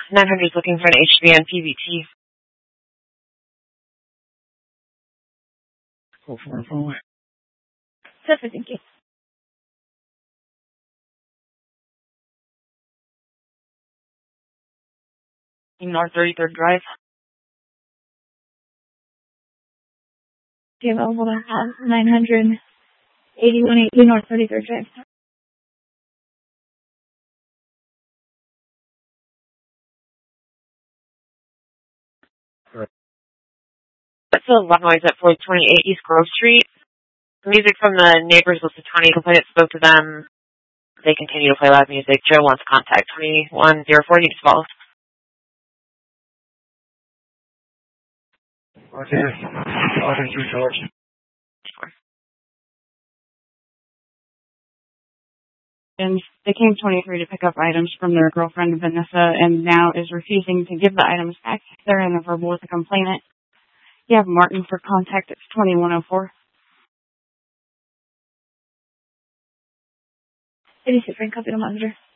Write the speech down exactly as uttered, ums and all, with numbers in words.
nine hundred is looking for an H B N P V T. Go for it, forward. Perfect, thank you. North thirty-third Drive. Do you have available to have nine hundred eighty-one eighty North thirty-third Drive? That's a loud noise at four twenty-eight East Grove Street. Music from the neighbors was a Tawny complainant spoke to them. They continue to play loud music. Joe wants contact. twenty-one oh four needs follow. Okay. Order through George. And they came twenty-three to pick up items from their girlfriend Vanessa and now is refusing to give the items back. They're in a verbal with the complainant. You have Martin for contact. It's twenty-one oh four. eighty-six, Frank, copy to monitor.